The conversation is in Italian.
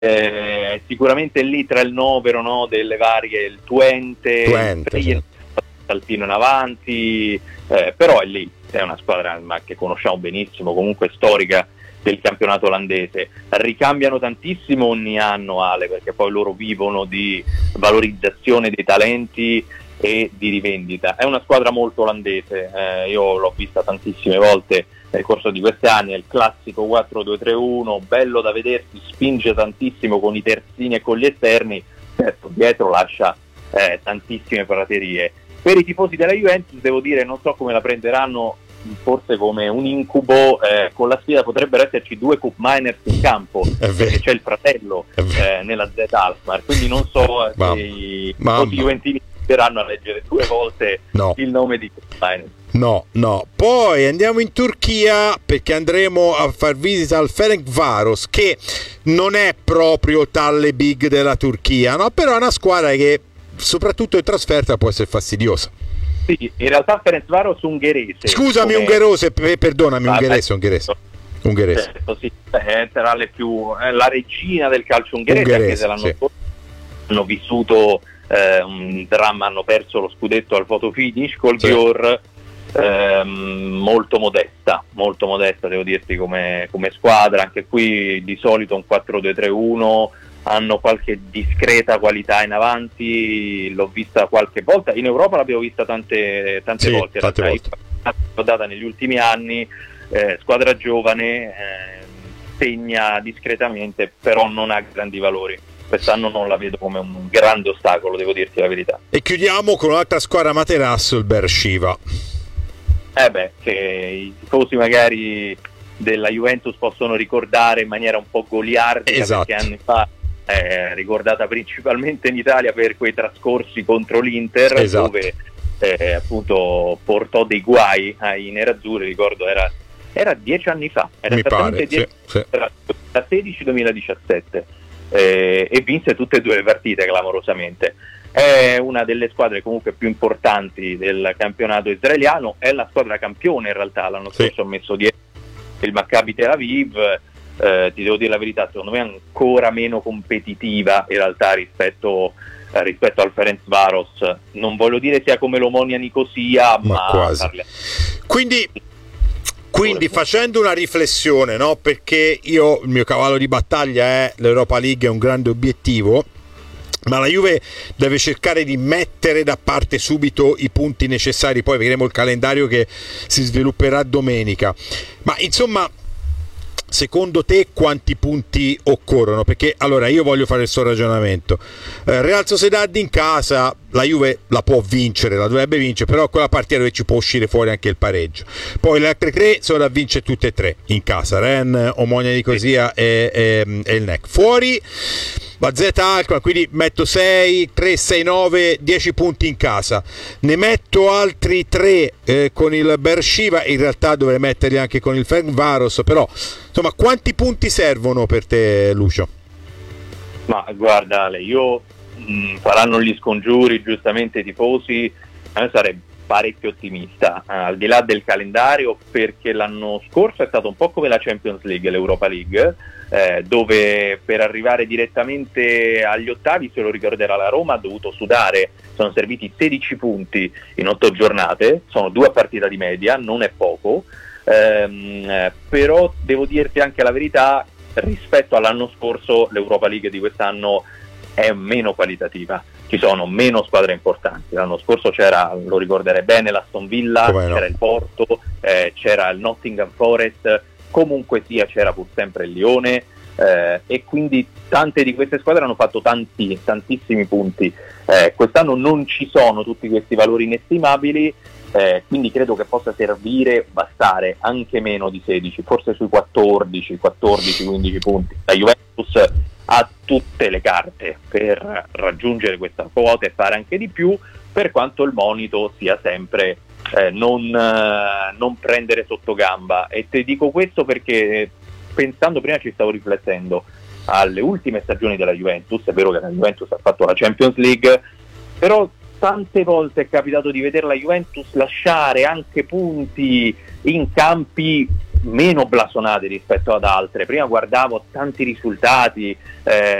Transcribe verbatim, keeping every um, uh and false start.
eh, sicuramente lì tra il novero, no, delle varie, il Twente, Twente il sì. Saltino in avanti, eh, però è lì, è una squadra ma che conosciamo benissimo, comunque storica del campionato olandese. Ricambiano tantissimo ogni anno, Ale, perché poi loro vivono di valorizzazione dei talenti e di rivendita. È una squadra molto olandese, eh, io l'ho vista tantissime volte nel corso di questi anni, è il classico quattro due tre uno, bello da vedersi, spinge tantissimo con i terzini e con gli esterni, certo dietro lascia eh, tantissime praterie. Per i tifosi della Juventus devo dire, non so come la prenderanno, forse come un incubo, eh, con la sfida potrebbero esserci due Cup Miners in campo, perché c'è il fratello eh, nella Z Alkmaar, quindi non so eh, se i tifosi juventini potranno a leggere due volte no. il nome di Cup Miners. No, no. Poi andiamo in Turchia perché andremo a far visita al Ferencváros, che non è proprio tale big della Turchia, no? Però è una squadra che soprattutto in trasferta può essere fastidiosa. Sì, in realtà Ferencváros ungherese. Scusami, come... ungherese, perdonami, ah, ungherese, ungherese. Ungherese. Certo, sì, è tra le più, è la regina del calcio ungherese, ungherese anche se l'anno sì. scorso hanno vissuto eh, un dramma, hanno perso lo scudetto al photo finish col sì. Dior, ehm, molto modesta, molto modesta devo dirti come, come squadra, anche qui di solito un quattro due tre uno, hanno qualche discreta qualità in avanti, l'ho vista qualche volta, in Europa l'abbiamo vista tante, tante sì, volte, tante volte. L'ho data negli ultimi anni, eh, squadra giovane, eh, segna discretamente, però non ha grandi valori. Quest'anno non la vedo come un grande ostacolo, devo dirti la verità. E chiudiamo con un'altra squadra materasso, il Beersheva. Eh beh, che i tifosi magari della Juventus possono ricordare in maniera un po' goliardica, esatto. perché anni fa è ricordata principalmente in Italia per quei trascorsi contro l'Inter, esatto. dove eh, appunto portò dei guai ai nerazzurri, ricordo era, era dieci anni fa, era Mi esattamente pare, dieci, sì, sì. duemilasedici duemiladiciassette, eh, e vinse tutte e due le partite clamorosamente. È una delle squadre comunque più importanti del campionato israeliano, è la squadra campione in realtà, l'anno sì. scorso ho messo dietro il Maccabi Tel Aviv. Eh, ti devo dire la verità, secondo me è ancora meno competitiva in realtà rispetto, eh, rispetto al Ferencváros. Non voglio dire sia come l'Omonia Nicosia, ma, ma quasi. Parli... Quindi, quindi facendo una riflessione, no? Perché io il mio cavallo di battaglia è l'Europa League, è un grande obiettivo, ma la Juve deve cercare di mettere da parte subito i punti necessari, poi vedremo il calendario che si svilupperà domenica. Ma insomma, secondo te quanti punti occorrono? Perché allora io voglio fare il suo ragionamento. eh, Real Sociedad in casa la Juve la può vincere, la dovrebbe vincere, però quella partita dove ci può uscire fuori anche il pareggio. Poi le altre tre sono da vincere tutte e tre in casa, Ren, Omonia Nicosia e, e, e il N E C. Fuori la Z Alkmaar, quindi metto sei, tre, sei, nove, dieci punti in casa, ne metto altri tre eh, con il Beersheva, in realtà dovrei metterli anche con il Ferencváros, però insomma quanti punti servono per te, Lucio? Ma guarda Ale, io mh, faranno gli scongiuri giustamente i tifosi, a me sarei parecchio ottimista, eh, al di là del calendario, perché l'anno scorso è stato un po' come la Champions League, l'Europa League, eh, dove per arrivare direttamente agli ottavi, se lo ricorderà la Roma, ha dovuto sudare, sono serviti sedici punti in otto giornate, sono due a partita di media, non è poco, ehm, però devo dirti anche la verità, rispetto all'anno scorso l'Europa League di quest'anno è meno qualitativa, ci sono meno squadre importanti. L'anno scorso c'era, lo ricorderei bene, l'Aston Villa, Come no? C'era il Porto, eh, c'era il Nottingham Forest, comunque sia c'era pur sempre il Lione, eh, e quindi tante di queste squadre hanno fatto tanti, tantissimi punti. Eh, quest'anno non ci sono tutti questi valori inestimabili, eh, quindi credo che possa servire, bastare anche meno di sedici, forse sui quattordici, quattordici quindici punti. La Juventus ha tutte le carte per raggiungere questa quota e fare anche di più, per quanto il monito sia sempre eh, non, eh, non prendere sotto gamba. E ti dico questo perché pensando, prima ci stavo riflettendo alle ultime stagioni della Juventus, è vero che la Juventus ha fatto la Champions League, però tante volte è capitato di vedere la Juventus lasciare anche punti in campi meno blasonate rispetto ad altre. Prima guardavo tanti risultati, eh,